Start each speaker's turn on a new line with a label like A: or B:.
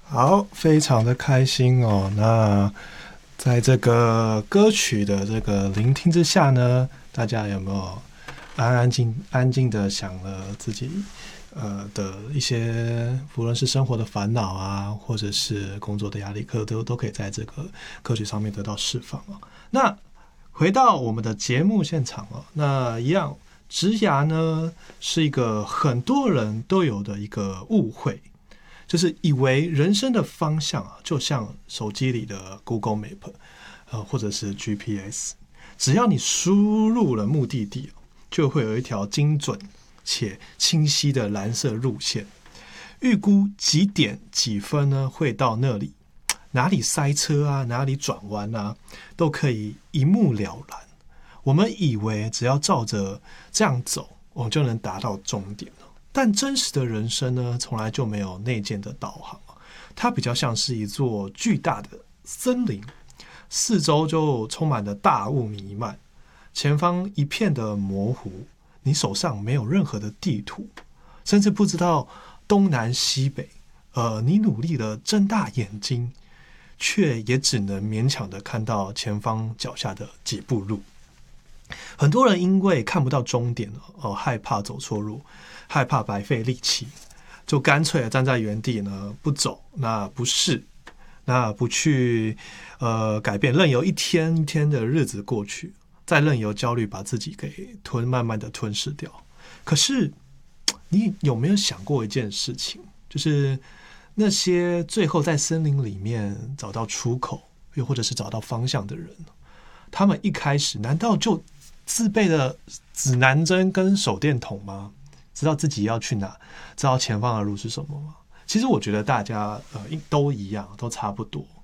A: 好，非常的开心哦。那在这个歌曲的这个聆听之下呢，大家有没有安静的想了自己的一些，无论是生活的烦恼啊，或者是工作的压力，都可以在这个歌曲上面得到释放哦。那回到我们的节目现场哦，那一样，职涯呢是一个很多人都有的一个误会。就是以为人生的方向啊，就像手机里的 Google Map，或者是 GPS，只要你输入了目的地，就会有一条精准且清晰的蓝色路线，预估几点几分呢会到那里，哪里塞车啊，哪里转弯啊，都可以一目了然。我们以为只要照着这样走，我们就能达到终点了。但真实的人生呢，从来就没有内建的导航，它比较像是一座巨大的森林，四周就充满了大雾弥漫，前方一片的模糊，你手上没有任何的地图，甚至不知道东南西北。你努力的睁大眼睛，却也只能勉强的看到前方脚下的几步路。很多人因为看不到终点，害怕走错路，害怕白费力气，就干脆站在原地呢，不走，那不是，那不去改变，任由一天一天的日子过去，再任由焦虑把自己给慢慢的吞噬掉。可是你有没有想过一件事情，就是那些最后在森林里面找到出口，又或者是找到方向的人，他们一开始难道就自备的指南针跟手电筒吗？知道自己要去哪，知道前方的路是什么吗？其实我觉得大家都一样，都差不多。